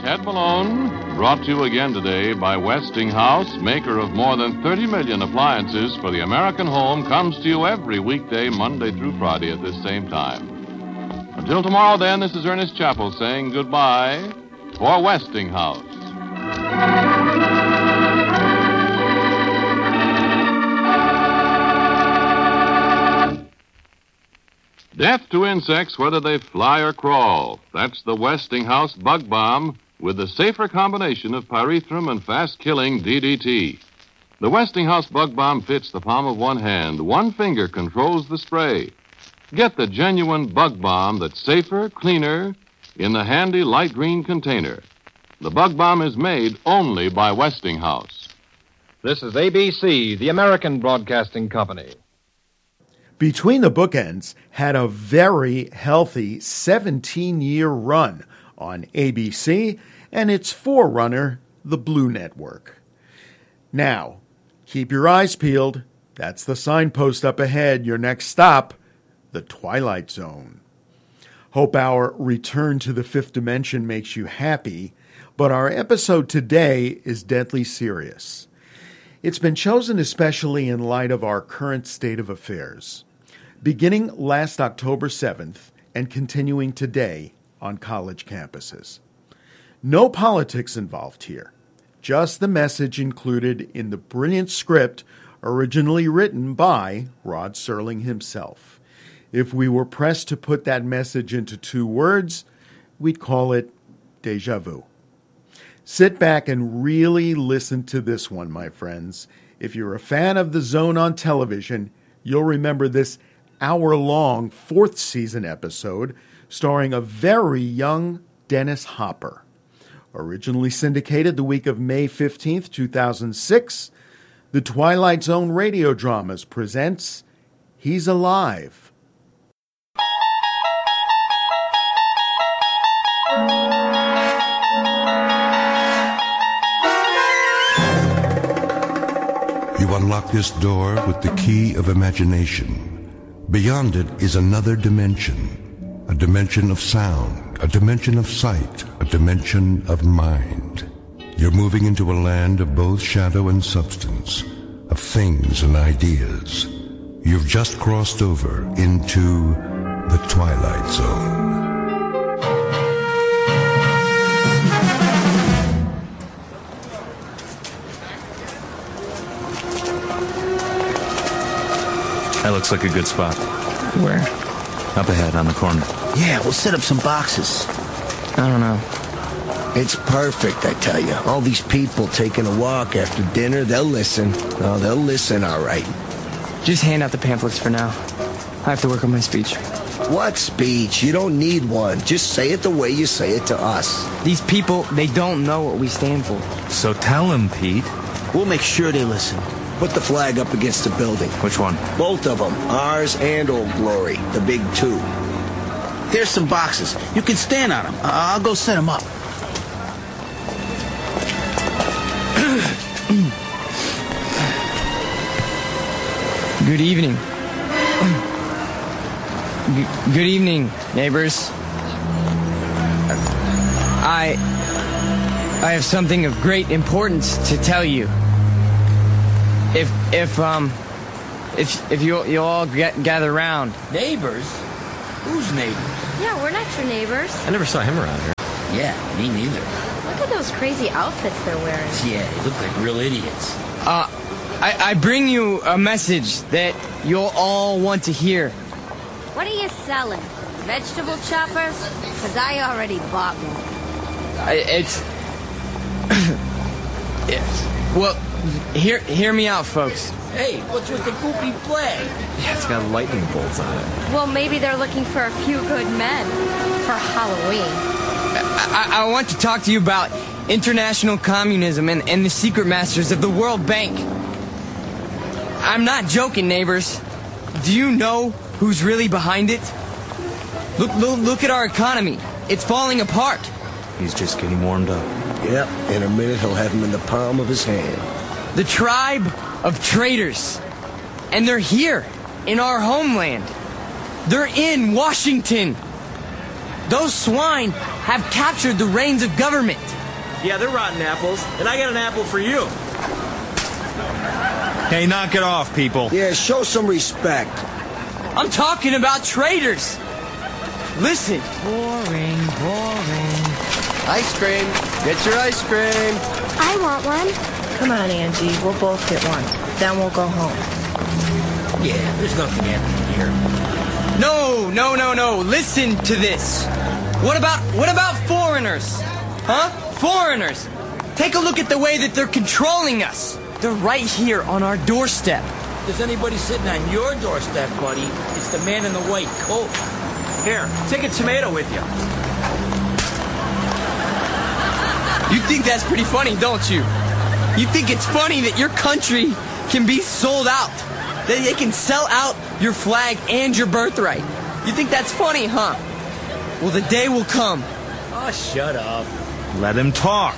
Ed Malone, brought to you again today by Westinghouse, maker of more than 30 million appliances for the American home, comes to you every weekday, Monday through Friday at this same time. Until tomorrow, then, this is Ernest Chappell saying goodbye for Westinghouse. Death to insects, whether they fly or crawl. That's the Westinghouse Bug Bomb with the safer combination of pyrethrum and fast-killing DDT. The Westinghouse Bug Bomb fits the palm of one hand. One finger controls the spray. Get the genuine Bug Bomb that's safer, cleaner, in the handy light green container. The Bug Bomb is made only by Westinghouse. This is ABC, the American Broadcasting Company. Between the Bookends had a very healthy 17-year run on ABC and its forerunner, the Blue Network. Now, keep your eyes peeled. That's the signpost up ahead. Your next stop, the Twilight Zone. Hope our return to the fifth dimension makes you happy, but our episode today is deadly serious. It's been chosen especially in light of our current state of affairs, beginning last October 7th and continuing today on college campuses. No politics involved here, just the message included in the brilliant script originally written by Rod Serling himself. If we were pressed to put that message into 2 words, we'd call it déjà vu. Sit back and really listen to this one, my friends. If you're a fan of The Zone on television, you'll remember this hour-long 4th season episode starring a very young Dennis Hopper. Originally syndicated the week of May 15th, 2006, the Twilight Zone Radio Dramas presents He's Alive. You unlock this door with the key of imagination. Beyond it is another dimension, a dimension of sound, a dimension of sight, a dimension of mind. You're moving into a land of both shadow and substance, of things and ideas. You've just crossed over into the Twilight Zone. That looks like a good spot. Where? Up ahead on the corner. Yeah, we'll set up some boxes. I don't know. It's perfect, I tell you. All these people taking a walk after dinner, they'll listen. Oh, they'll listen, all right. Just hand out the pamphlets for now. I have to work on my speech. What speech? You don't need one. Just say it the way you say it to us. These people, they don't know what we stand for. So tell them, Pete. We'll make sure they listen. Put the flag up against the building. Which one? Both of them. Ours and Old Glory. The big 2. Here's some boxes. You can stand on them. I'll go set them up. Good evening. Good evening, neighbors. I have something of great importance to tell you. If you all gather around. Neighbors? Who's neighbors? Yeah, we're not your neighbors. I never saw him around here. Yeah, me neither. Look at those crazy outfits they're wearing. Yeah, they look like real idiots. I bring you a message that you'll all want to hear. What are you selling? Vegetable choppers? Because I already bought one. Well, hear me out, folks. Hey, what's with the goofy flag? Yeah, it's got lightning bolts on it. Well, maybe they're looking for a few good men for Halloween. I want to talk to you about international communism and the secret masters of the World Bank. I'm not joking, neighbors. Do you know who's really behind it? Look at our economy. It's falling apart. He's just getting warmed up. Yep, in a minute he'll have him in the palm of his hand. The tribe of traitors. And they're here, in our homeland. They're in Washington. Those swine have captured the reins of government. Yeah, they're rotten apples, and I got an apple for you. Hey, knock it off, people. Yeah, show some respect. I'm talking about traitors. Listen. Boring, boring. Ice cream. Get your ice cream. I want one. Come on, Angie. We'll both get one. Then we'll go home. Yeah, there's nothing happening here. No. Listen to this. What about foreigners? Huh? Foreigners. Take a look at the way that they're controlling us. They're right here on our doorstep. If there's anybody sitting on your doorstep, buddy, it's the man in the white coat. Here, take a tomato with you. You think that's pretty funny, don't you? You think it's funny that your country can be sold out? That they can sell out your flag and your birthright? You think that's funny, huh? Well, the day will come. Oh, shut up. Let him talk.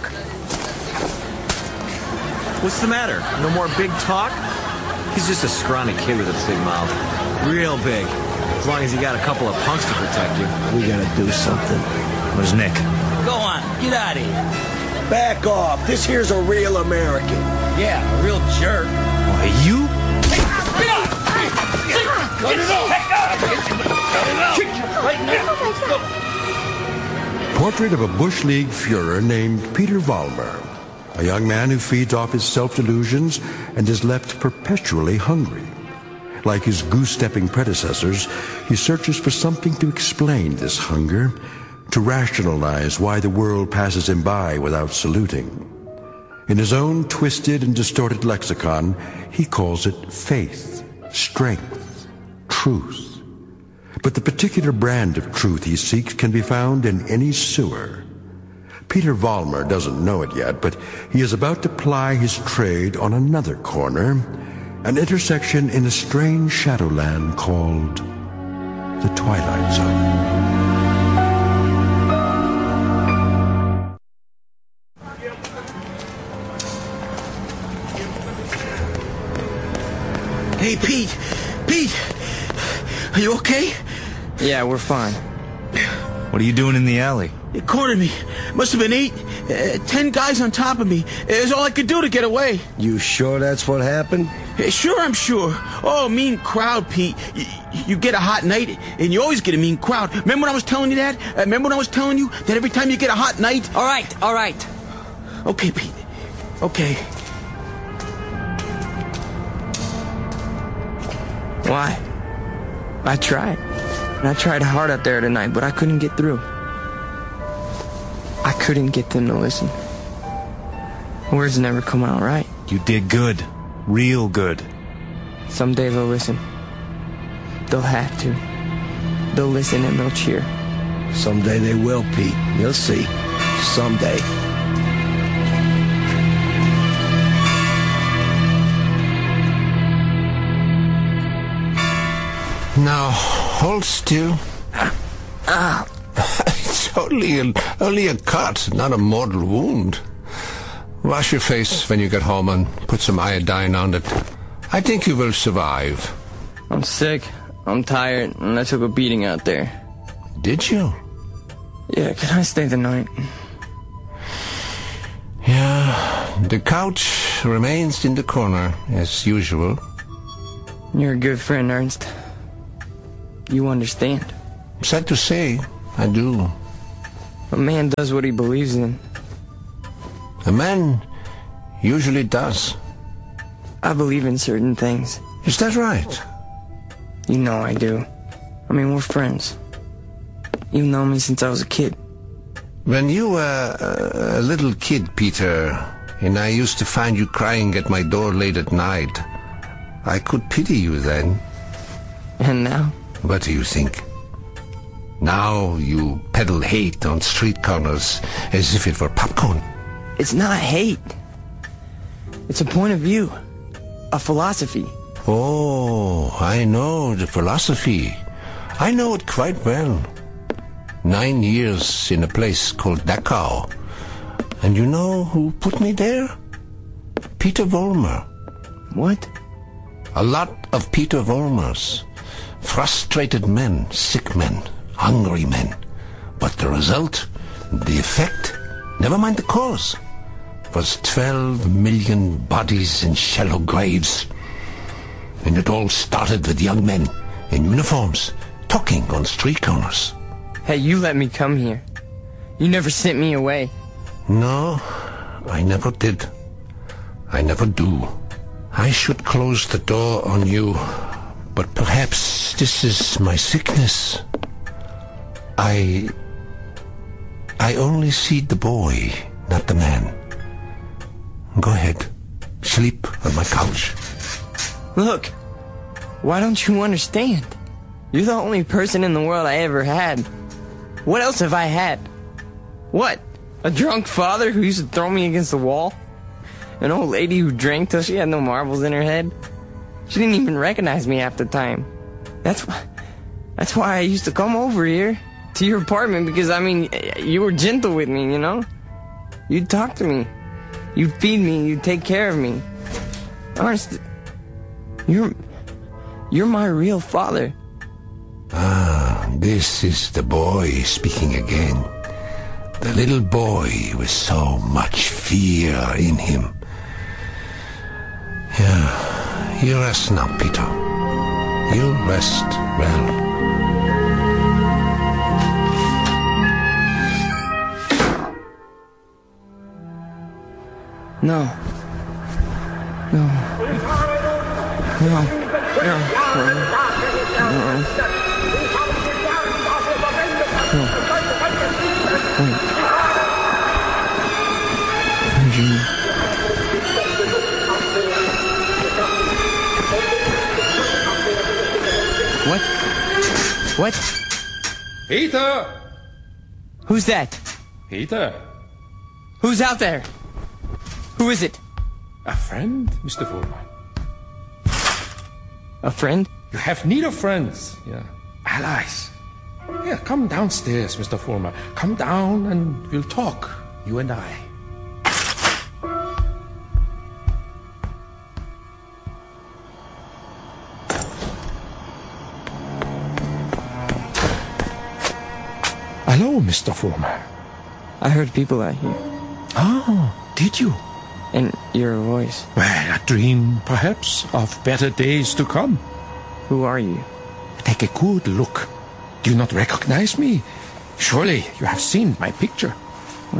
What's the matter? No more big talk? He's just a scrawny kid with a big mouth. Real big. As long as you got a couple of punks to protect you. We gotta do something. Where's Nick? Go on, get out of here. Back off. This here's a real American. Yeah, a real jerk. Why, you? Portrait of a Bush League Führer named Peter Vollmer, a young man who feeds off his self-delusions and is left perpetually hungry. Like his goose-stepping predecessors, he searches for something to explain this hunger, to rationalize why the world passes him by without saluting. In his own twisted and distorted lexicon, he calls it faith, strength, truth. But the particular brand of truth he seeks can be found in any sewer. Peter Vollmer doesn't know it yet, but he is about to ply his trade on another corner, an intersection in a strange shadowland called the Twilight Zone. Hey, Pete! Pete! Are you okay? Yeah, we're fine. What are you doing in the alley? They cornered me. Must have been 10 guys on top of me. It was all I could do to get away. You sure that's what happened? Sure, I'm sure. Oh, mean crowd, Pete. You get a hot night, and you always get a mean crowd. Remember when I was telling you that? Remember when I was telling you that every time you get a hot night? All right. Okay, Pete. Okay. Why? I tried. And I tried hard out there tonight, but I couldn't get through. I couldn't get them to listen. Words never come out right. You did good. Real good. Someday they'll listen. They'll have to. They'll listen and they'll cheer. Someday they will, Pete. You'll see. Someday. Now, hold still. It's only a cut, not a mortal wound. Wash your face when you get home and put some iodine on it. I think you will survive. I'm sick. I'm tired, and I took a beating out there. Did you? Yeah, can I stay the night? Yeah, the couch remains in the corner, as usual. You're a good friend, Ernst. You understand. Sad to say, I do. A man does what he believes in. A man usually does. I believe in certain things. Is that right? You know I do. I mean, we're friends. You've known me since I was a kid. When you were a little kid, Peter, and I used to find you crying at my door late at night, I could pity you then. And now? What do you think? Now you peddle hate on street corners as if it were popcorn. It's not hate. It's a point of view. A philosophy. Oh, I know the philosophy. I know it quite well. 9 years in a place called Dachau. And you know who put me there? Peter Vollmer. What? A lot of Peter Vollmers. Frustrated men, sick men, hungry men, But the result, the effect, never mind the cause, was 12 million bodies in shallow graves. And it all started with young men in uniforms talking on street corners. Hey, you let me come here. You never sent me away. No, I never did. I never do. I should close the door on you, but perhaps this is my sickness. I only see the boy, not the man. Go ahead. Sleep on my couch. Look, why don't you understand? You're the only person in the world I ever had. What else have I had? What? A drunk father who used to throw me against the wall? An old lady who drank till she had no marbles in her head? She didn't even recognize me half the time. That's why I used to come over here to your apartment, because, I mean, you were gentle with me, you know? You'd talk to me. You'd feed me. You'd take care of me. Ernst, you're my real father. Ah, this is the boy speaking again. The little boy with so much fear in him. Yeah, you rest now, Peter. You rest well. No. No. No. Wait. Eugene. What? What? Peter! Who's that? Peter. Who's out there? Who is it? A friend, Mr. Fuhrmann. A friend? You have need of friends, yeah. Allies. Yeah, come downstairs, Mr. Fuhrmann. Come down and we'll talk, you and I. Hello, Mr. Fuhrmann. I heard people out here. Oh, did you? And your voice. Well, a dream, perhaps, of better days to come. Who are you? Take a good look. Do you not recognize me? Surely you have seen my picture. Wait.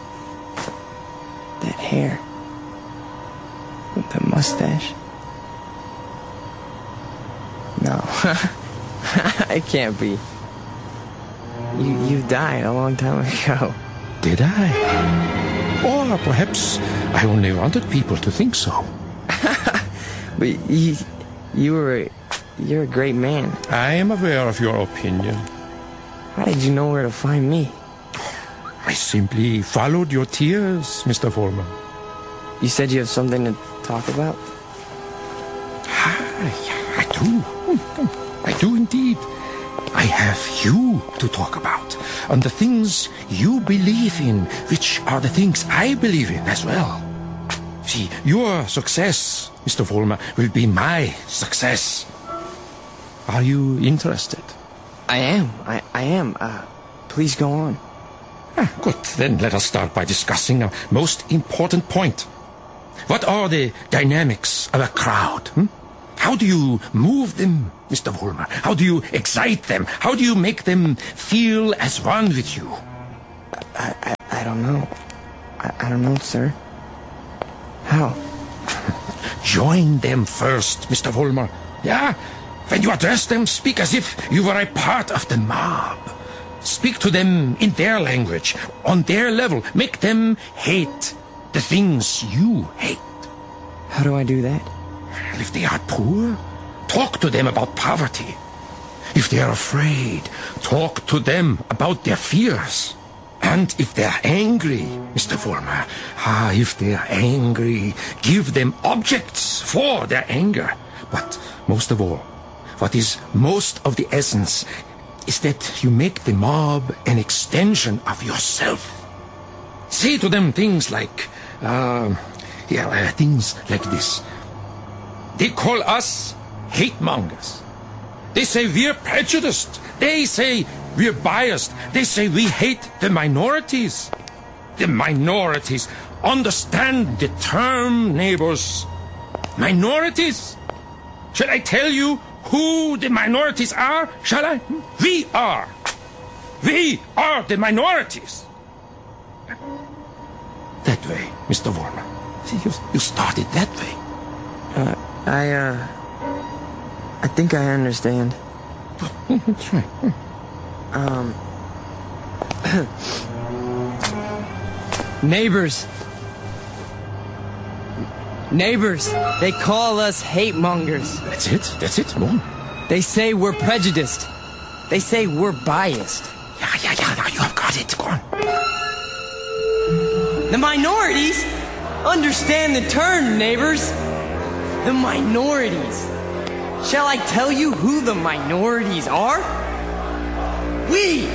That hair. With the mustache. No. I can't be. You died a long time ago. Did I? Or perhaps I only wanted people to think so. But you're a great man. I am aware of your opinion. How did you know where to find me? I simply followed your tears, Mr. Fuhrmann. You said you have something to talk about? I do. I do indeed. I have you to talk about, and the things you believe in, which are the things I believe in as well. See, your success, Mr. Fuhrmann, will be my success. Are you interested? I am. I am. Please go on. Good. Then let us start by discussing a most important point. What are the dynamics of a crowd? How do you move them, Mr. Fuhrmann? How do you excite them? How do you make them feel as one with you? I don't know. I don't know, sir. How? Join them first, Mr. Fuhrmann. Yeah? When you address them, speak as if you were a part of the mob. Speak to them in their language, on their level. Make them hate the things you hate. How do I do that? If they are poor, talk to them about poverty. If they are afraid, talk to them about their fears. And if they are angry, Mr. Fuhrmann, if they are angry, give them objects for their anger. But most of all, what is most of the essence is that you make the mob an extension of yourself. Say to them things like, things like this. They call us hate mongers. They say we're prejudiced. They say We're biased. They say we hate the minorities. The minorities. Understand the term, neighbors. Minorities. Shall I tell you who the minorities are? Shall I? We are. We are the minorities. That way, Mr. Vorma. See, you started that way. I think I understand. That's right. Neighbors. Neighbors, they call us hate mongers. That's it, Moon. They say we're prejudiced. They say we're biased. Yeah, now you have got it. Go on. The minorities? Understand the term, neighbors. The minorities. Shall I tell you who the minorities are? We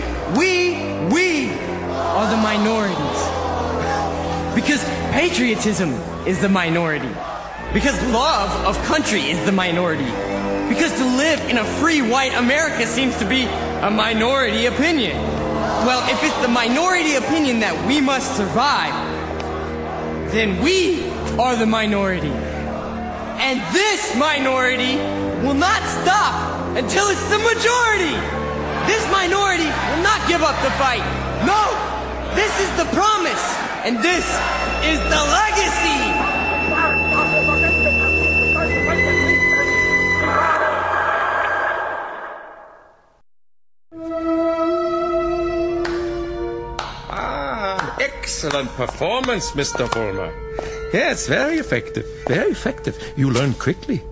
are the minorities. Because patriotism is the minority. Because love of country is the minority. Because to live in a free white America seems to be a minority opinion. Well, if it's the minority opinion that we must survive, then we are the minority. And this minority will not stop until it's the majority. This minority will not give up the fight. No, this is the promise. And this is the legacy. Excellent performance, Mr. Vollmer. Yes, very effective. Very effective. You learn quickly.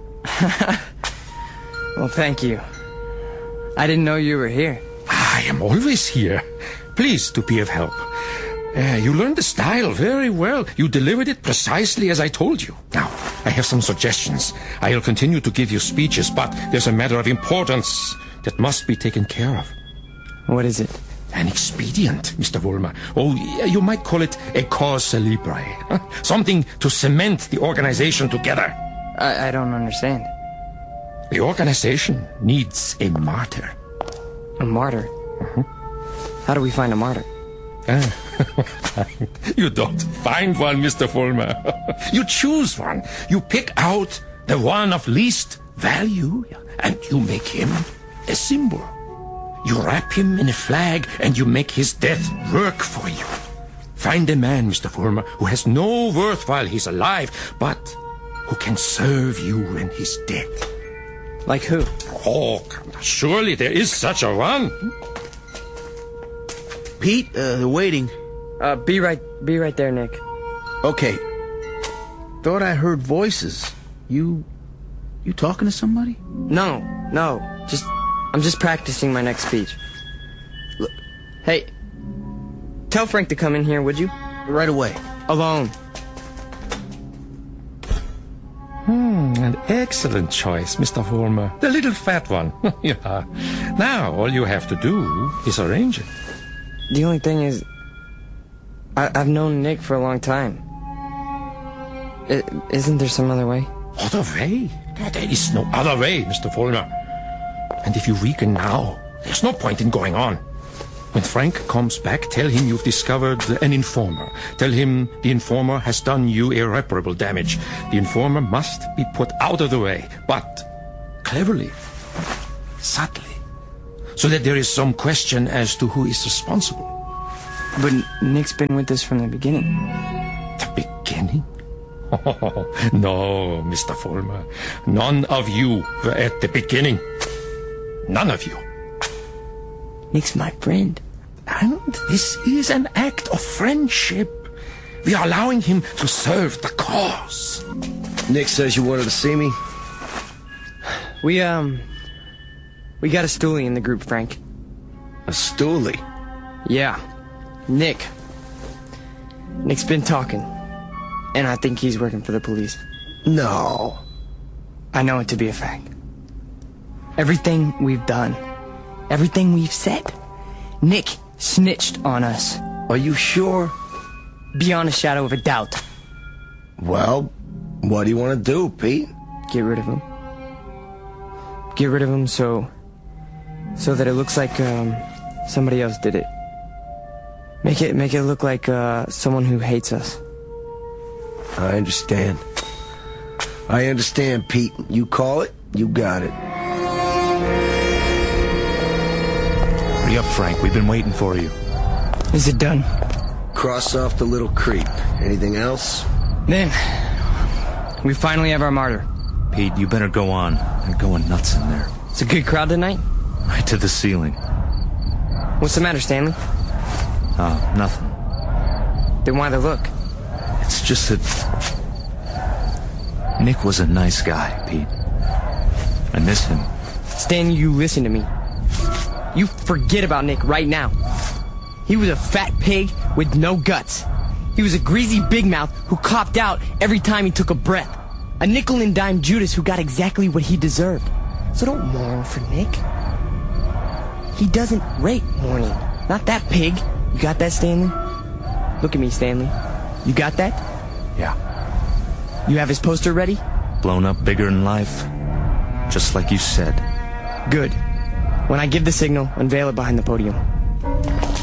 Well, thank you. I didn't know you were here. I am always here. Pleased to be of help. You learned the style very well. You delivered it precisely as I told you. Now, I have some suggestions. I'll continue to give you speeches, but there's a matter of importance that must be taken care of. What is it? An expedient, Mr. Vollmer. Oh, you might call it a cause célèbre. Something to cement the organization together. I don't understand. The organization needs a martyr. A martyr? Mm-hmm. How do we find a martyr? You don't find one, Mr. Vollmer. You choose one. You pick out the one of least value, and you make him a symbol. You wrap him in a flag, and you make his death work for you. Find a man, Mr. Vollmer, who has no worth while he's alive, but who can serve you when he's dead. Like who? Oh, surely there is such a one. Pete, they're waiting. Be right there, Nick. Okay. Thought I heard voices. You talking to somebody? No. I'm just practicing my next speech. Look. Hey, tell Frank to come in here, would you? Right away. Alone. An excellent choice, Mr. Vollmer. The little fat one. Yeah. Now, all you have to do is arrange it. The only thing is, I've known Nick for a long time. Isn't there some other way? Other way? There is no other way, Mr. Vollmer. And if you weaken now, there's no point in going on. When Frank comes back, tell him you've discovered an informer. Tell him the informer has done you irreparable damage. The informer must be put out of the way, but cleverly, subtly, so that there is some question as to who is responsible. But Nick's been with us from the beginning. The beginning? Oh, no, Mr. Vollmer. None of you were at the beginning. None of you. Nick's my friend. And this is an act of friendship. We are allowing him to serve the cause. Nick says you wanted to see me. We got a stoolie in the group, Frank. A stoolie? Yeah. Nick's been talking. And I think he's working for the police. No. I know it to be a fact. Everything we've done, everything we've said, Nick snitched on us. Are you sure? Beyond a shadow of a doubt. Well, what do you want to do, Pete? Get rid of him. Get rid of him so that it looks like Somebody else did it. Make it look like someone who hates us. I understand. I understand, Pete. You call it, you got it. Hurry up, Frank. We've been waiting for you. Is it done? Cross off the little creek. Anything else? Then, we finally have our martyr. Pete, you better go on. They're going nuts in there. It's a good crowd tonight? Right to the ceiling. What's the matter, Stanley? Oh, nothing. Then why the look? It's just that Nick was a nice guy, Pete. I miss him. Stan, you listen to me. You forget about Nick right now. He was a fat pig with no guts. He was a greasy big mouth who copped out every time he took a breath. A nickel and dime Judas who got exactly what he deserved. So don't mourn for Nick. He doesn't rate mourning. Not that pig. You got that, Stanley? Look at me, Stanley. You got that? Yeah. You have his poster ready? Blown up bigger in life. Just like you said. Good. When I give the signal, unveil it behind the podium.